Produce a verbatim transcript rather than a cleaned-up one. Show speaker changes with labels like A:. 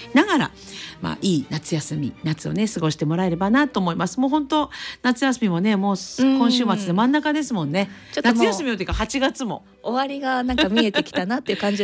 A: ながら、まあ、いい夏休み夏をね過ごしてもらえればなと思います。もう本当夏休みもねもう今週末で真ん中ですもんね。
B: ちょっともう
A: 夏休みのというかはちがつも
B: 終わりがなんか見えてきたなっていう感じ